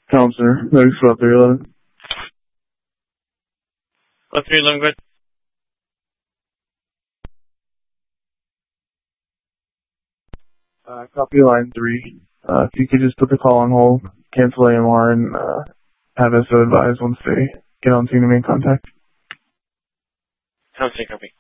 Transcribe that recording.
Counselor, notice for 311. 311, go ahead. Copy line 3. If you could just put the call on hold, cancel AMR, and have SO advise once they get on scene to make contact. Sounds good, copy.